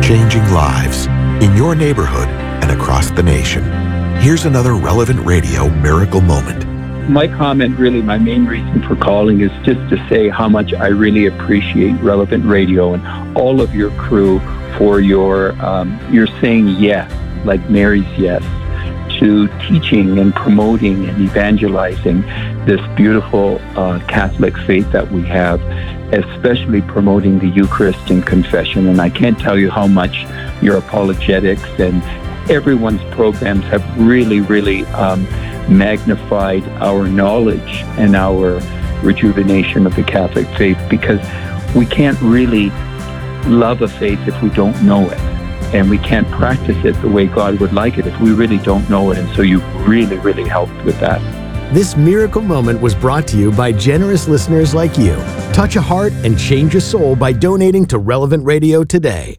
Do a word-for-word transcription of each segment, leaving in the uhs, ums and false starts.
changing lives in your neighborhood and across the nation. Here's another Relevant Radio miracle moment. My comment, really, my main reason for calling is just to say how much I really appreciate Relevant Radio and all of your crew for your, um, your saying yes, like Mary's yes, to teaching and promoting and evangelizing this beautiful uh, Catholic faith that we have, especially promoting the Eucharist and confession. And I can't tell you how much your apologetics and everyone's programs have really, really um, magnified our knowledge and our rejuvenation of the Catholic faith, because we can't really love a faith if we don't know it. And we can't practice it the way God would like it if we really don't know it. And so you really, really helped with that. This miracle moment was brought to you by generous listeners like you. Touch a heart and change a soul by donating to Relevant Radio today.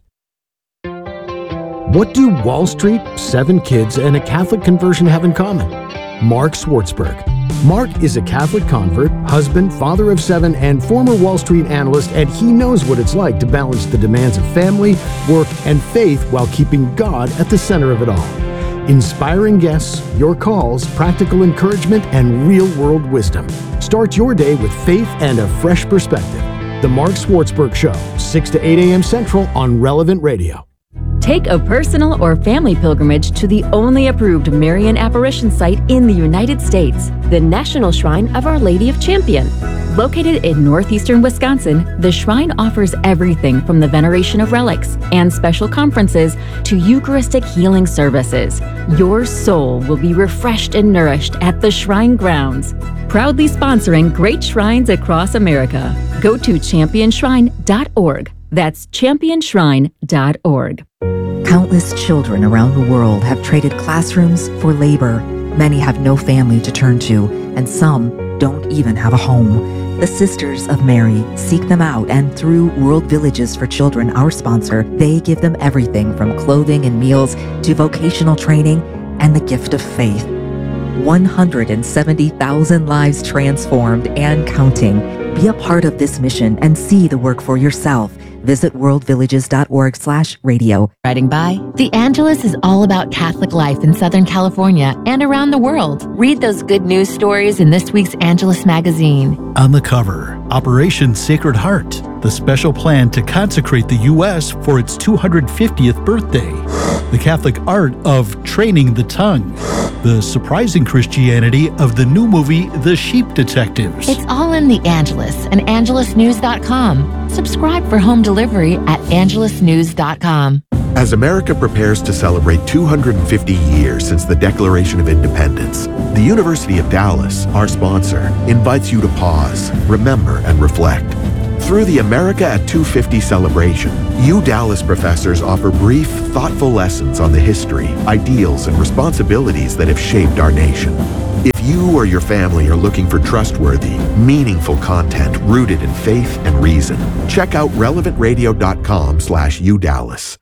What do Wall Street, seven kids, and a Catholic conversion have in common? Mark Swartzberg. Mark is a Catholic convert, husband, father of seven, and former Wall Street analyst, and he knows what it's like to balance the demands of family, work, and faith while keeping God at the center of it all. Inspiring guests, your calls, practical encouragement, and real-world wisdom. Start your day with faith and a fresh perspective. The Mark Swartzberg Show, six to eight a.m. Central on Relevant Radio. Take a personal or family pilgrimage to the only approved Marian apparition site in the United States, the National Shrine of Our Lady of Champion. Located in northeastern Wisconsin, the shrine offers everything from the veneration of relics and special conferences to Eucharistic healing services. Your soul will be refreshed and nourished at the shrine grounds. Proudly sponsoring great shrines across America. Go to champion shrine dot org. That's champion shrine dot org. Countless children around the world have traded classrooms for labor. Many have no family to turn to, and some don't even have a home. The Sisters of Mary seek them out, and through World Villages for Children, our sponsor, they give them everything from clothing and meals to vocational training and the gift of faith. one hundred seventy thousand lives transformed and counting. Be a part of this mission and see the work for yourself. Visit worldvillages.org slash radio. Writing by The Angelus is all about Catholic life in Southern California and around the world. Read those good news stories in this week's Angelus magazine. On the cover, Operation Sacred Heart, the special plan to consecrate the U S for its two hundred fiftieth birthday. The Catholic art of training the tongue. The surprising Christianity of the new movie, The Sheep Detectives. It's all in The Angelus and angelus news dot com. Subscribe for home delivery at angelus news dot com. As America prepares to celebrate two hundred fifty years since the Declaration of Independence, the University of Dallas, our sponsor, invites you to pause, remember, and reflect. Through the America at two fifty celebration, U Dallas professors offer brief, thoughtful lessons on the history, ideals, and responsibilities that have shaped our nation. If you or your family are looking for trustworthy, meaningful content rooted in faith and reason, check out relevant radio dot com slash U Dallas.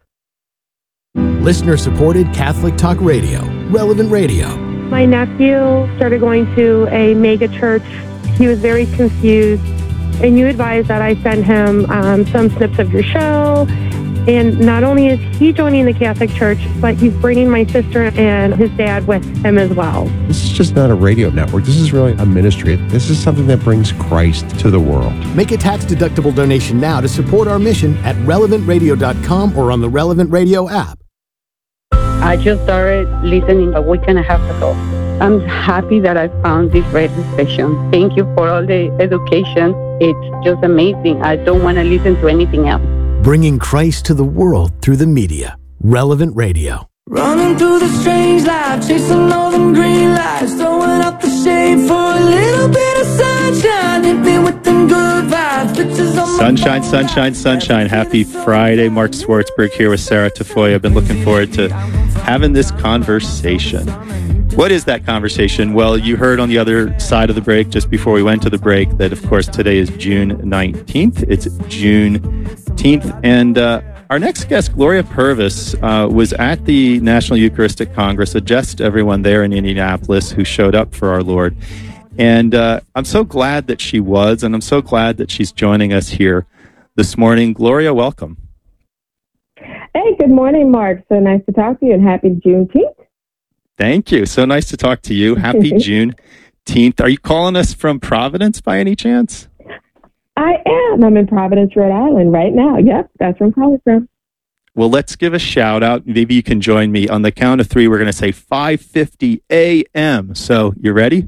Listener-supported Catholic Talk Radio, Relevant Radio. My nephew started going to a mega church. He was very confused, and you advised that I send him um, some snips of your show. And not only is he joining the Catholic Church, but he's bringing my sister and his dad with him as well. This is just not a radio network. This is really a ministry. This is something that brings Christ to the world. Make a tax-deductible donation now to support our mission at relevant radio dot com or on the Relevant Radio app. I just started listening a week and a half ago. I'm happy that I found this radio station. Thank you for all the education. It's just amazing. I don't want to listen to anything else. Bringing Christ to the world through the media. Relevant Radio. Running through the strange life, chasing all them green lights, throwing up the shade for a little bit of sunshine. Hit me with them good vibes. Pictures on sunshine, sunshine, sunshine. Happy Friday. Mark Swartzberg here with Sarah Tafoya. I've been looking forward to having this conversation. What is that conversation? Well, you heard on the other side of the break, just before we went to the break, that of course today is June nineteenth. It's Juneteenth, and uh, our next guest, Gloria Purvis, uh, was at the National Eucharistic Congress, addressed everyone there in Indianapolis who showed up for our Lord. And uh, I'm so glad that she was, and I'm so glad that she's joining us here this morning. Gloria, welcome. Hey, good morning, Mark. So nice to talk to you, and happy Juneteenth. Thank you. So nice to talk to you. Happy Juneteenth. Are you calling us from Providence by any chance? I am. I'm in Providence, Rhode Island right now. Yep, that's where I'm calling from. Well, let's give a shout out. Maybe you can join me. On the count of three, we're going to say five fifty a.m. So you ready?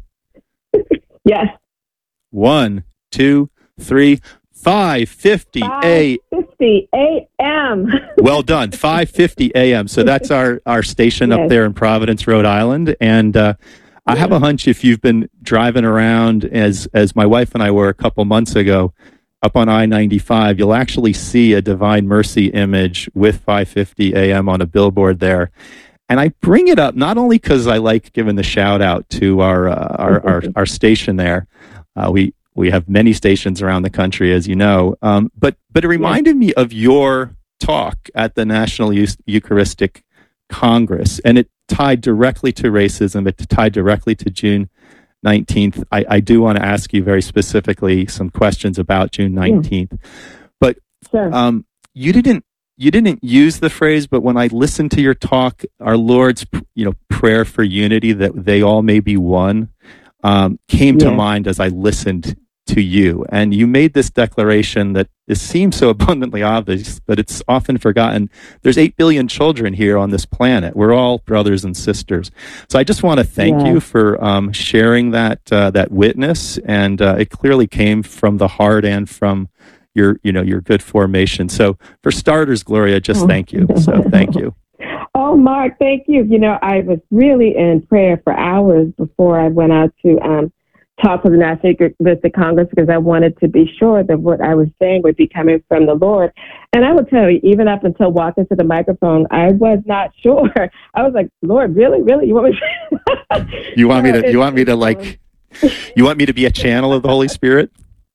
Yes. One, two, three. five fifty a.m. five fifty a.m. Well done. five fifty a.m. So that's our, our station Yes. up there in Providence, Rhode Island. And uh, I have a hunch if you've been driving around as, as my wife and I were a couple months ago up on I ninety-five, you'll actually see a Divine Mercy image with five fifty a.m. on a billboard there. And I bring it up not only because I like giving the shout out to our, uh, our, our, our station there. Uh, we, We have many stations around the country, as you know. Um, but but it reminded me of your talk at the National Eus- Eucharistic Congress, and it tied directly to racism. It tied directly to June nineteenth. I, I do want to ask you very specifically some questions about June nineteenth. Yeah. But sure. um, you didn't you didn't use the phrase, but when I listened to your talk, our Lord's you know prayer for unity, that they all may be one, um, came yeah. to mind as I listened to you. And you made this declaration that it seems so abundantly obvious, but it's often forgotten. There's eight billion children here on this planet. We're all brothers and sisters. So I just want to thank yeah. you for um, sharing that uh, that witness. And uh, it clearly came from the heart and from your, you know, your good formation. So for starters, Gloria, just oh. thank you. So thank you. Oh, Mark, thank you. You know, I was really in prayer for hours before I went out to um, talk to the National Eucharistic Congress because I wanted to be sure that what I was saying would be coming from the Lord. And I will tell you, even up until walking to the microphone, I was not sure. I was like, Lord, really, really? You want me to? you want me to? You want me to like? You want me to be a channel of the Holy Spirit?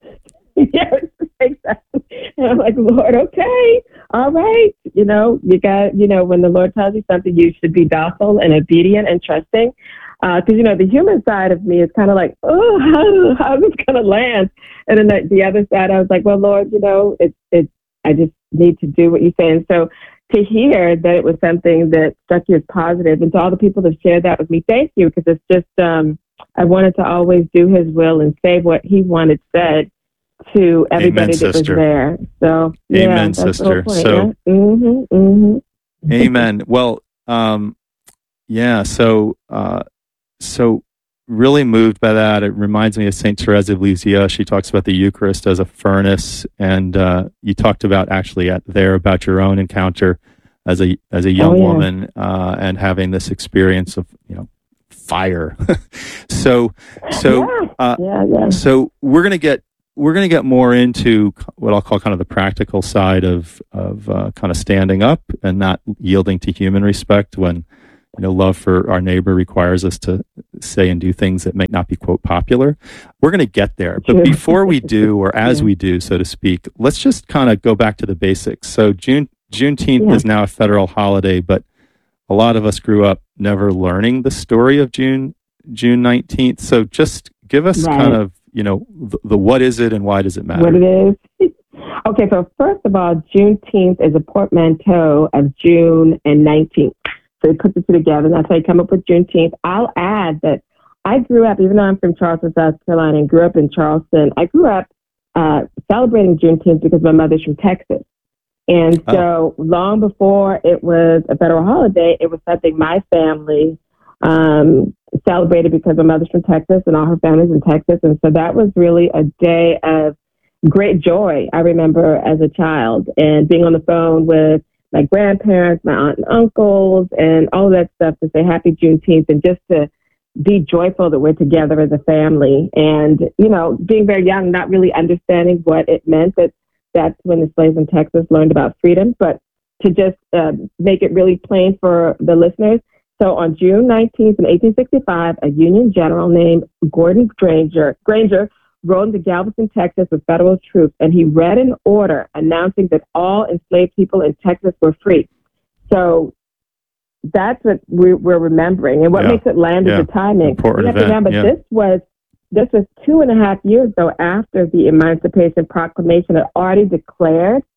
Yes, exactly. And I'm like, Lord, okay, all right. You know, you got. You know, when the Lord tells you something, you should be docile and obedient and trusting. Because, uh, you know, the human side of me is kind of like, oh, how, how's this going to land? And then the, the other side, I was like, well, Lord, you know, it's, it's, I just need to do what you say. And so to hear that it was something that struck you as positive, and to all the people that shared that with me, thank you, because it's just, um, I wanted to always do his will and say what he wanted said to everybody Amen, that sister. was there. So, Amen, yeah, that's sister. the whole point, So, yeah? mm-hmm, mm-hmm. Amen. Well, um, yeah, so, uh, So really moved by that. It reminds me of Saint Therese of Lisieux. She talks about the Eucharist as a furnace. And uh, you talked about actually at there about your own encounter as a as a young oh, yeah. woman uh, and having this experience of, you know, fire. so so yeah. Uh, yeah, yeah. so we're gonna get we're gonna get more into what I'll call kind of the practical side of of uh, kind of standing up and not yielding to human respect when, you know, love for our neighbor requires us to say and do things that may not be, quote, popular. We're going to get there. But True. Before we do, or as yeah. we do, so to speak, let's just kind of go back to the basics. So June, Juneteenth yeah. is now a federal holiday, but a lot of us grew up never learning the story of June, June nineteenth. So just give us right. kind of, you know, the, the what is it and why does it matter? What it is? Okay, so first of all, Juneteenth is a portmanteau of June and nineteenth. So you put the two together, and that's how you come up with Juneteenth. I'll add that I grew up, even though I'm from Charleston, South Carolina, and grew up in Charleston, I grew up uh, celebrating Juneteenth because my mother's from Texas. And so oh. long before it was a federal holiday, it was something my family um, celebrated because my mother's from Texas and all her family's in Texas. And so that was really a day of great joy, I remember, as a child, and being on the phone with my grandparents, my aunt and uncles, and all of that stuff to say happy Juneteenth and just to be joyful that we're together as a family. And, you know, being very young, not really understanding what it meant. That that's when the slaves in Texas learned about freedom. But to just uh, make it really plain for the listeners. So on June nineteenth in eighteen sixty-five, a Union general named Gordon Granger, Granger rode into Galveston, Texas with federal troops, and he read an order announcing that all enslaved people in Texas were free. So that's what we, we're remembering. And what yeah. makes it land yeah. is the timing. Important you have to event. remember, yeah. this was this was two and a half years, though, after the Emancipation Proclamation had already declared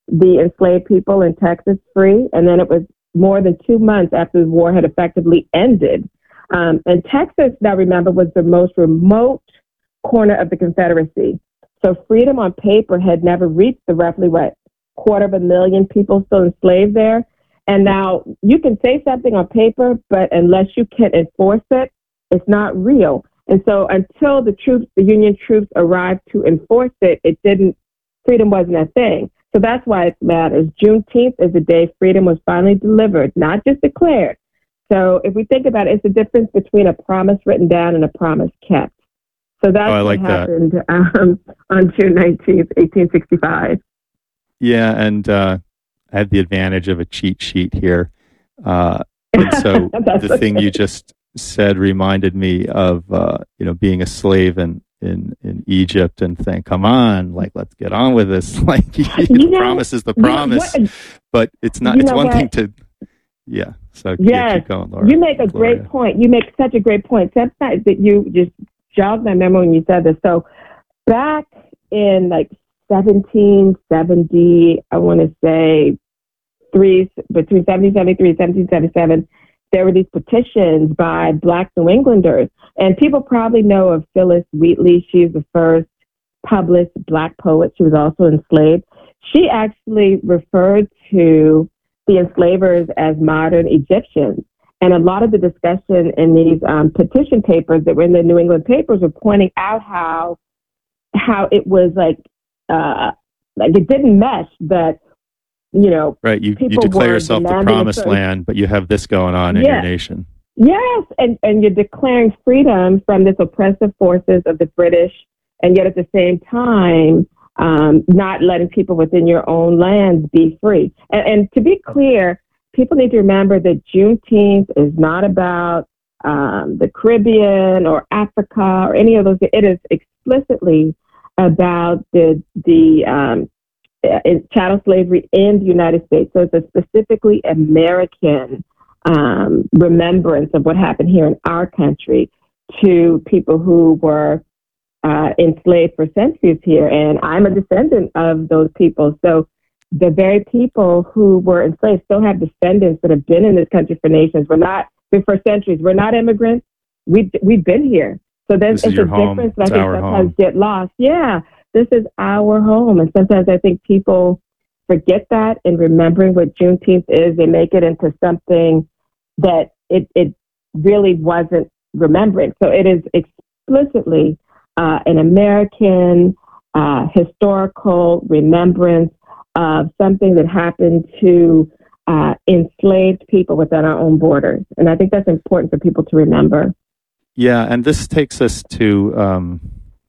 the enslaved people in Texas free, and then it was more than two months after the war had effectively ended. Um, and Texas, now remember, was the most remote corner of the Confederacy. So freedom on paper had never reached the roughly, what, quarter of a million people still enslaved there. And now you can say something on paper, but unless you can enforce it, it's not real. And so until the troops, the Union troops arrived to enforce it, it didn't, freedom wasn't a thing. So that's why it matters. Juneteenth is the day freedom was finally delivered, not just declared. So if we think about it, it's the difference between a promise written down and a promise kept. So that's oh, I like what that. happened um, on June nineteenth, eighteen sixty-five. Yeah, and uh, I have the advantage of a cheat sheet here. Uh, and so the thing you just said reminded me of, uh, you know, being a slave in, in, in Egypt and saying, come on, like, let's get on with this. Like, the you know, promise is the promise, what, but it's not, it's one what? thing to, yeah. So yes, yeah, keep going, Laura. You make a Gloria. great point. You make such a great point. Sometimes that you just jogged my memory when you said this. So back in like seventeen seventy, I want to say three, between seventeen seventy-three and seventeen seventy-seven, there were these petitions by Black New Englanders. And people probably know of Phyllis Wheatley. She's the first published Black poet. She was also enslaved. She actually referred to the enslavers as modern Egyptians. And a lot of the discussion in these um, petition papers that were in the New England papers were pointing out how how it was like, uh, like it didn't mesh that, you know, right. You, you declare yourself the promised land, but you have this going on in yes. your nation. Yes, and, and you're declaring freedom from this oppressive forces of the British, and yet at the same time, um, not letting people within your own lands be free. And, and to be clear, people need to remember that Juneteenth is not about um, the Caribbean or Africa or any of those. It is explicitly about the the um, chattel slavery in the United States. So it's a specifically American um, remembrance of what happened here in our country to people who were uh, enslaved for centuries here. And I'm a descendant of those people. So the very people who were enslaved still have descendants that have been in this country for nations. We're not, for centuries, we're not immigrants. We've, we've been here. So there's it's a home. difference that it's I think sometimes home. get lost. Yeah, this is our home. And sometimes I think people forget that in remembering what Juneteenth is. They make it into something that it, it really wasn't remembering. So it is explicitly uh, an American uh, historical remembrance of something that happened to uh, enslaved people within our own borders. And I think that's important for people to remember. Yeah, and this takes us to, um,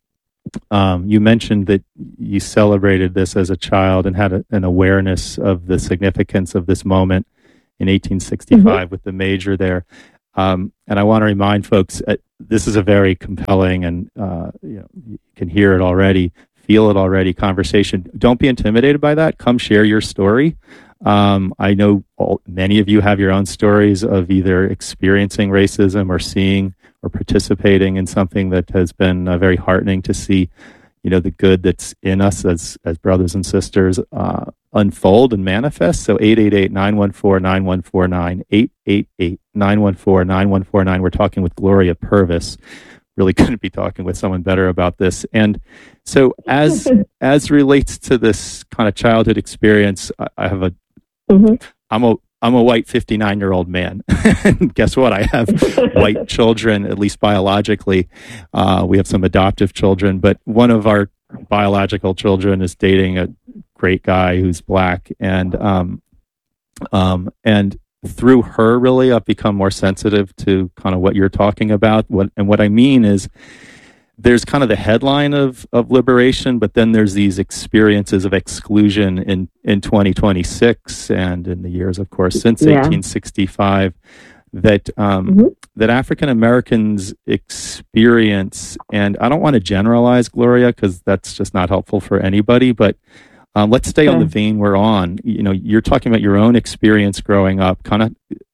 um, you mentioned that you celebrated this as a child and had a, an awareness of the significance of this moment in eighteen sixty-five mm-hmm. with the major there. Um, and I want to remind folks, uh, this is a very compelling and uh, you know, you can hear it already, feel it already, conversation. Don't be intimidated by that. Come share your story. Um, I know all, many of you have your own stories of either experiencing racism or seeing or participating in something that has been uh, very heartening to see, you know, the good that's in us as as brothers and sisters uh, unfold and manifest. So eight eight eight, nine one four, nine one four nine, eight eight eight, nine one four, nine one four nine. We're talking with Gloria Purvis. Really couldn't be talking with someone better about this. And so as as relates to this kind of childhood experience, I, I have a, mm-hmm. I'm a I'm a white fifty-nine-year-old man. And guess what? I have white children, at least biologically. Uh, we have some adoptive children, but one of our biological children is dating a great guy who's black. And um, um, and through her, really, I've become more sensitive to kind of what you're talking about. What And what I mean is, there's kind of the headline of, of liberation, but then there's these experiences of exclusion in, in twenty twenty-six and in the years, of course, since yeah. eighteen sixty-five that um, mm-hmm. that African Americans experience. And I don't want to generalize, Gloria, because that's just not helpful for anybody. But um, let's stay yeah. on the vein we're on. You know, you're talking about your own experience growing up. Kind of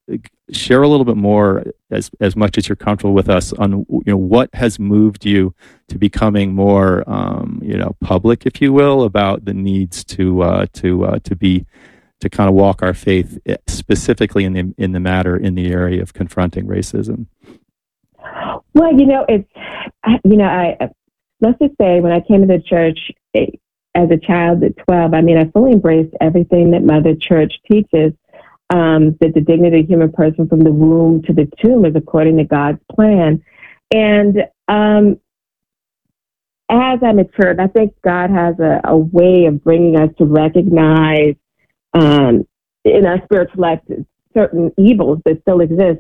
share a little bit more, as as much as you're comfortable with us, on you know what has moved you to becoming more um, you know public, if you will, about the needs to uh, to uh, to be to kind of walk our faith specifically in the in the matter in the area of confronting racism. Well, you know, it's you know, I let's just say when I came into church as a child at twelve, I mean, I fully embraced everything that Mother Church teaches. Um, that the dignity of the human person from the womb to the tomb is according to God's plan. And um, as I matured, I think God has a, a way of bringing us to recognize um, in our spiritual life certain evils that still exist.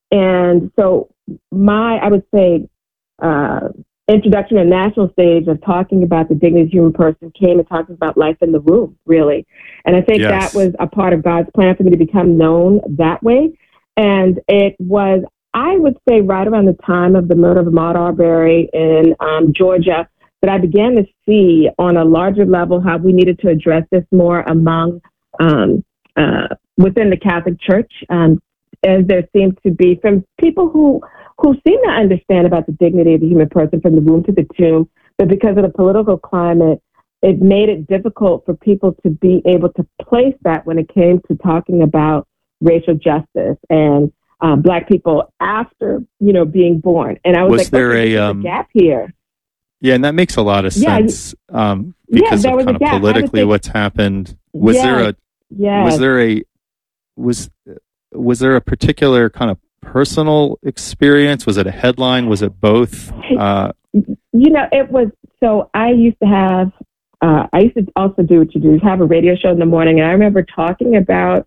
And so my, I would say, uh, introduction to national stage of talking about the dignity of the human person came and talking about life in the womb, really. And I think yes. that was a part of God's plan for me to become known that way. And it was, I would say, right around the time of the murder of Ahmaud Arbery in um, Georgia, that I began to see on a larger level how we needed to address this more among, um, uh, within the Catholic Church, um, as there seems to be from people who who seem to understand about the dignity of the human person from the womb to the tomb, but because of the political climate, it made it difficult for people to be able to place that when it came to talking about racial justice and um, Black people after, you know, being born. And I was, was like, there okay, a, there's um, a gap here. Yeah, and that makes a lot of Yeah, sense um, because yeah, there of was kind a of gap. politically think, what's happened. Was yes, there a yes. was there a was was there a particular kind of personal experience? Was it a headline? Was it both? Uh, you know, it was, so I used to have, uh, I used to also do what you do, have a radio show in the morning. And I remember talking about,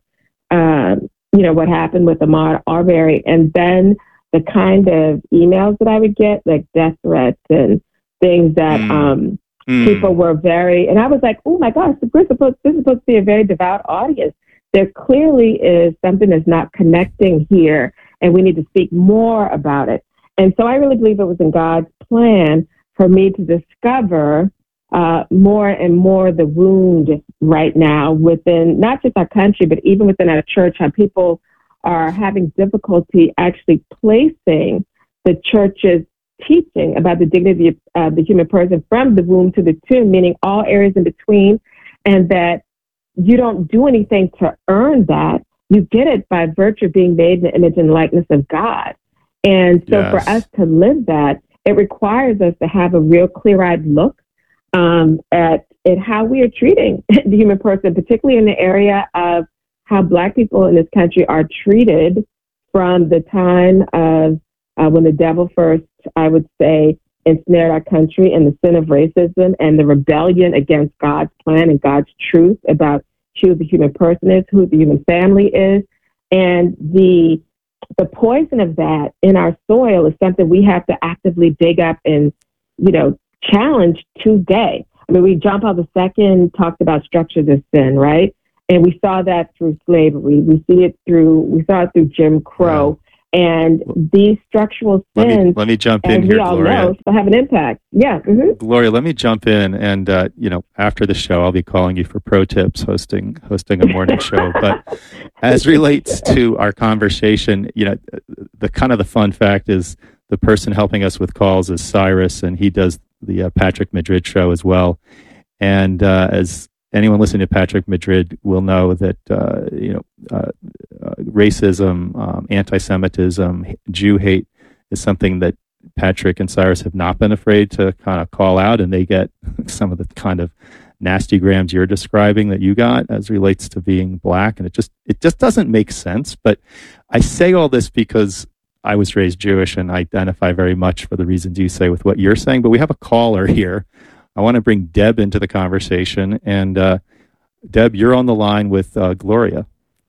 um, you know, what happened with Ahmaud Arbery, and then the kind of emails that I would get, like death threats and things that mm. um, mm. people were very, and I was like, oh my gosh, we're supposed, this is supposed to be a very devout audience. There clearly is something that's not connecting here, and we need to speak more about it. And so I really believe it was in God's plan for me to discover uh, more and more the wound right now within not just our country, but even within our church, how people are having difficulty actually placing the church's teaching about the dignity of uh, the human person from the womb to the tomb, meaning all areas in between, and that you don't do anything to earn that. You get it by virtue of being made in the image and likeness of God. And so yes. for us to live that, it requires us to have a real clear-eyed look um, at, at how we are treating the human person, particularly in the area of how Black people in this country are treated from the time of uh, when the devil first, I would say, ensnared our country and the sin of racism and the rebellion against God's plan and God's truth about who the human person is, who the human family is. And the the poison of that in our soil is something we have to actively dig up and, you know, challenge today. I mean, we John Paul the Second talked about structures of sin, right? And we saw that through slavery. We see it through, we saw it through Jim Crow. And these structural sins, let me, let me jump in as here, we all Gloria. know, will have an impact. Yeah. Mm-hmm. Gloria, let me jump in, and uh, you know, after the show, I'll be calling you for pro tips hosting hosting a morning show. But as relates to our conversation, you know, the kind of the fun fact is the person helping us with calls is Cyrus, and he does the uh, Patrick Madrid show as well. And uh, as anyone listening to Patrick Madrid will know that uh, you know uh, uh, racism, um, anti-Semitism, Jew hate is something that Patrick and Cyrus have not been afraid to kind of call out, and they get some of the kind of nasty grams you're describing that you got as relates to being Black, and it just it just doesn't make sense. But I say all this because I was raised Jewish and I identify very much for the reasons you say with what you're saying. But we have a caller here. I want to bring Deb into the conversation. And uh, Deb, you're on the line with uh, Gloria.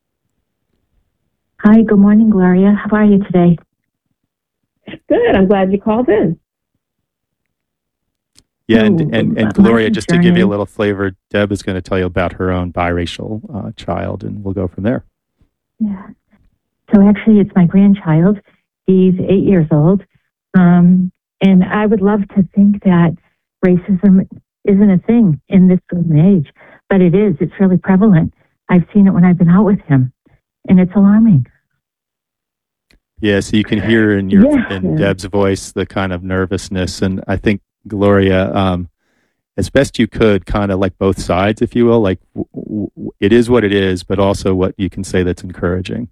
Hi, good morning, Gloria. How are you today? Good. I'm glad you called in. Yeah, and, and, and Gloria, just to give you a is, little flavor, Deb is going to tell you about her own biracial uh, child, and we'll go from there. Yeah. So actually, it's my grandchild. He's eight years old. Um, and I would love to think that racism isn't a thing in this age, but it is. It's really prevalent. I've seen it when I've been out with him, and it's alarming. Yeah, so you can hear in your Yeah. in Deb's voice the kind of nervousness, and I think Gloria, um, as best you could, kind of like both sides, if you will, like w- w- it is what it is, but also what you can say that's encouraging.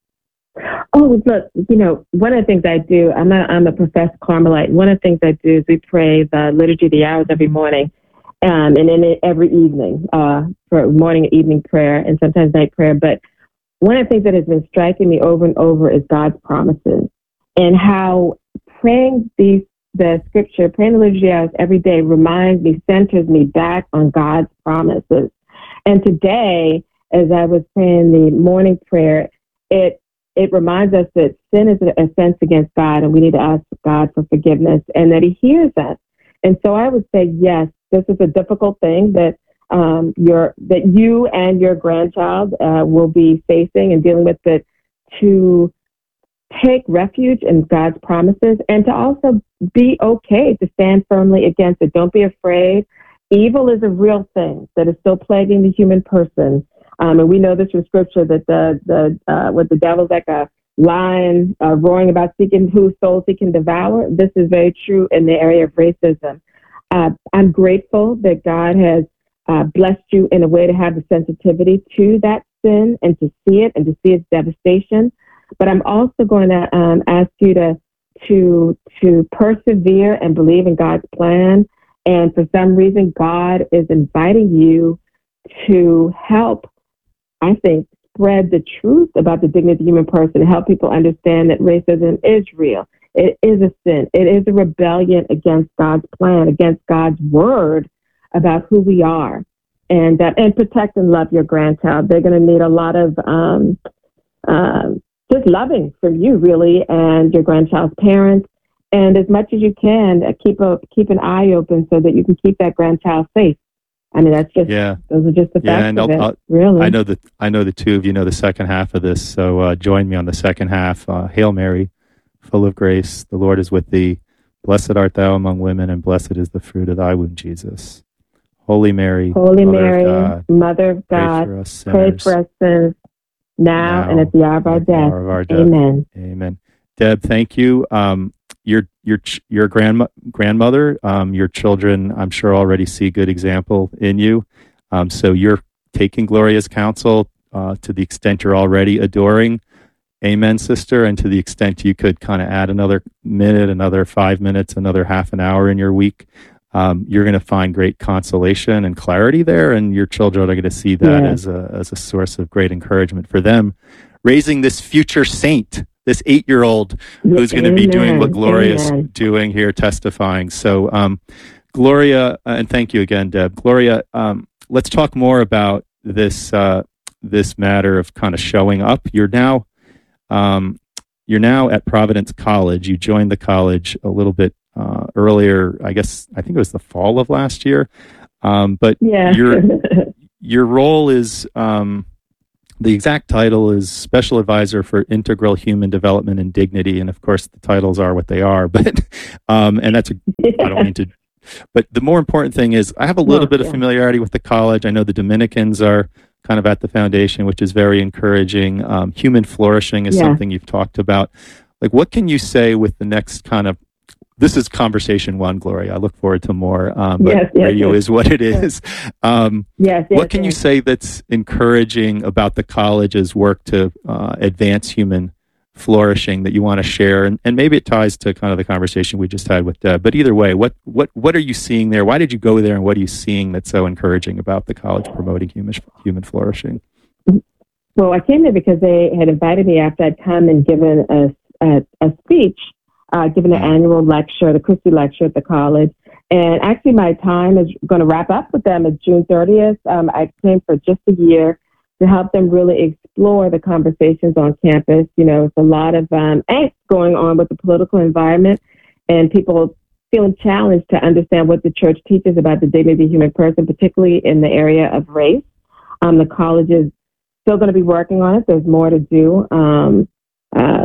Oh, look, you know, one of the things I do, I'm a, I'm a professed Carmelite. One of the things I do is we pray the Liturgy of the Hours every morning, um, and then every evening, uh, for morning and evening prayer, and sometimes night prayer. But one of the things that has been striking me over and over is God's promises, and how praying these the scripture, praying the Liturgy of the Hours every day reminds me, centers me back on God's promises. And today, as I was praying the morning prayer, it it reminds us that sin is an offense against God, and we need to ask God for forgiveness, and that He hears us. And so I would say, yes, this is a difficult thing that um, your that you and your grandchild uh, will be facing and dealing with, but to take refuge in God's promises and to also be okay to stand firmly against it. Don't be afraid. Evil is a real thing that is still plaguing the human person. Um, and we know this from Scripture that the the uh, what the devil's like a lion uh, roaring about seeking whose souls he can devour. This is very true in the area of racism. Uh, I'm grateful that God has uh, blessed you in a way to have the sensitivity to that sin and to see it and to see its devastation. But I'm also going to um, ask you to to to persevere and believe in God's plan. And for some reason, God is inviting you to help, I think, spread the truth about the dignity of the human person, help people understand that racism is real. It is a sin. It is a rebellion against God's plan, against God's word about who we are. And that, and protect and love your grandchild. They're going to need a lot of um, um, just loving from you, really, and your grandchild's parents. And as much as you can, uh, keep a keep an eye open so that you can keep that grandchild safe. I mean, that's just yeah. those are just the yeah, facts and of I'll, it. I'll, really, I know that I know the two of you know the second half of this, so uh, join me on the second half. Uh, Hail Mary, full of grace, the Lord is with thee. Blessed art thou among women, and blessed is the fruit of thy womb, Jesus. Holy Mary, Holy Mother Mary, of God, Mother of pray God, for us pray sinners, for us sinners now, now and at the hour of our and at the death. hour of our death. Amen. Amen. Deb, thank you. Um, your your ch- your grandma grandmother, um, your children, I'm sure already see good example in you. Um, so you're taking Gloria's counsel uh, to the extent you're already adoring. Amen, sister. And to the extent you could kind of add another minute, another five minutes, another half an hour in your week, um, you're going to find great consolation and clarity there. And your children are going to see that Yeah. as a as a source of great encouragement for them, raising this future saint, this eight-year-old who's going to be doing what Amen. Gloria's Amen. doing here, testifying. So, um, Gloria, uh, and thank you again, Deb. Gloria, um, let's talk more about this uh, this matter of kind of showing up. You're now um, you're now at Providence College. You joined the college a little bit uh, earlier. I guess I think it was the fall of last year. Um, but Yeah. your your role is um, the exact title is Special Advisor for Integral Human Development and Dignity, and of course the titles are what they are. But um, and that's a, I don't mean to. But the more important thing is I have a little No, bit of yeah. familiarity with the college. I know the Dominicans are kind of at the foundation, which is very encouraging. Um, human flourishing is Yeah. something you've talked about. Like, what can you say with the next kind of, this is conversation one, Gloria. I look forward to more, um, but Yes, yes, radio yes. is what it is. Um, Yes, yes, what can you yes. say that's encouraging about the college's work to uh, advance human flourishing that you want to share? And, and maybe it ties to kind of the conversation we just had with Deb. But either way, what, what, what are you seeing there? Why did you go there? And what are you seeing that's so encouraging about the college promoting human, human flourishing? Well, I came there because they had invited me after I'd come and given a, a, a speech, uh, given an annual lecture, the Christie Lecture at the college. And actually, my time is going to wrap up with them at June thirtieth. Um, I came for just a year to help them really explore the conversations on campus. You know, it's a lot of um, angst going on with the political environment and people feeling challenged to understand what the church teaches about the dignity of the human person, particularly in the area of race. Um, the college is still going to be working on it. There's more to do. Um, uh,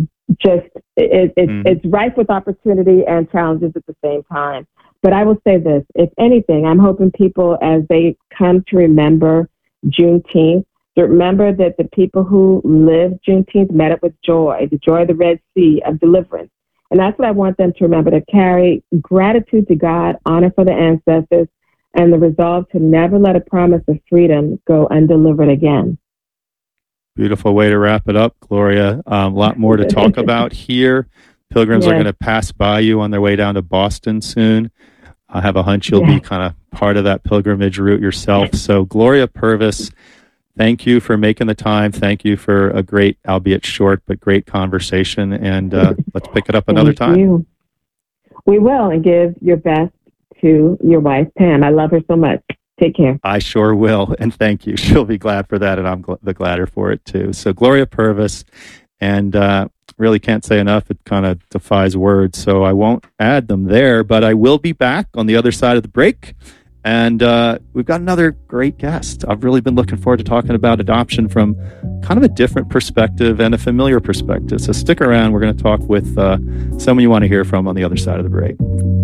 just it, it, Mm. it's rife with opportunity and challenges at the same time. But I will say this, if anything, I'm hoping people, as they come to remember Juneteenth, So remember that the people who lived Juneteenth met it with joy, the joy of the Red Sea, of deliverance. And that's what I want them to remember, to carry gratitude to God, honor for the ancestors, and the resolve to never let a promise of freedom go undelivered again. Beautiful way to wrap it up, Gloria. A um, lot more to talk about here. Pilgrims yes. are going to pass by you on their way down to Boston soon. I have a hunch you'll yes. be kind of part of that pilgrimage route yourself. So, Gloria Purvis, thank you for making the time. Thank you for a great, albeit short, but great conversation. And uh, let's pick it up another thank time. You. We will, and give your best to your wife, Pam. I love her so much. Take care. I sure will, and thank you. She'll be glad for that, and I'm gl- the gladder for it, too. So, Gloria Purvis, and uh, really can't say enough. It kind of defies words, so I won't add them there, but I will be back on the other side of the break, and uh, we've got another great guest. I've really been looking forward to talking about adoption from kind of a different perspective and a familiar perspective. So stick around. We're going to talk with uh, someone you want to hear from on the other side of the break.